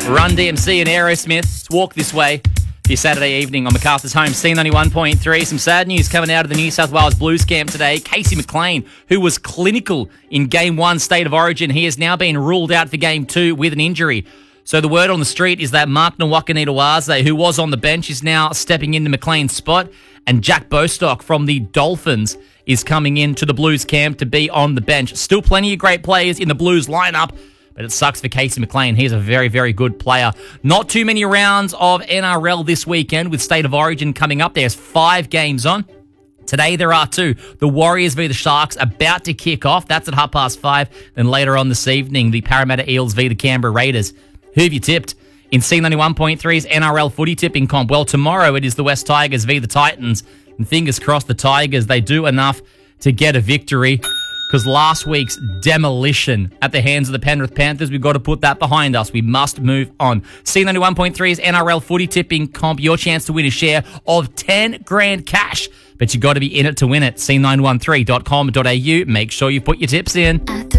Run DMC and Aerosmith. Walk This Way. Your Saturday evening on MacArthur's Home, C91.3. Some sad news coming out of the New South Wales Blues camp today. Casey McLean, who was clinical in Game 1 State of Origin, he has now been ruled out for Game 2 with an injury. So the word on the street is that Mark Nawaqanitawaze, who was on the bench, is now stepping into McLean's spot, and Jack Bostock from the Dolphins is coming into the Blues camp to be on the bench. Still plenty of great players in the Blues lineup, but it sucks for Casey McLean. He's a very, very good player. Not too many rounds of NRL this weekend with State of Origin coming up. There's 5 games on. Today there are 2. The Warriors v the Sharks about to kick off. That's at 5:30. Then later on this evening, the Parramatta Eels v the Canberra Raiders. Who have you tipped in C91.3's NRL footy tipping comp? Well, tomorrow it is the West Tigers v the Titans. And fingers crossed the Tigers, they do enough to get a victory. Because last week's demolition at the hands of the Penrith Panthers, we've got to put that behind us. We must move on. C91.3's NRL footy tipping comp, your chance to win a share of 10 grand cash. But you've got to be in it to win it. C913.com.au. Make sure you put your tips in.